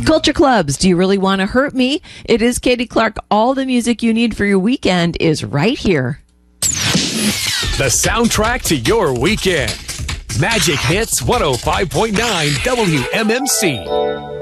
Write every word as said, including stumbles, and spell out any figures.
Culture Clubs, Do You Really Want to Hurt Me? It is Katie Clark. All the music you need for your weekend is right here. The soundtrack to your weekend. Magic Hits one oh five point nine W M M C.